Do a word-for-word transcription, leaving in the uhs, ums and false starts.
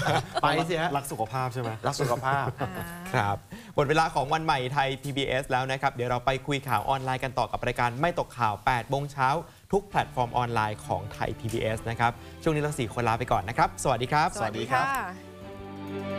ไปสิฮะรักสุขภาพใช่ไหมรักสุขภาพครับหมดเวลาของวันใหม่ไทย พี บี เอส แล้วนะครับเดี๋ยวเราไปคุยข่าวออนไลน์กันต่อกับรายการไม่ตกข่าวแปดโมงเช้าทุกแพลตฟอร์มออนไลน์ของไทย พี บี เอส นะครับช่วงนี้เราสี่คนลาไปก่อนนะครับสวัสดีครับสวัสดีครับ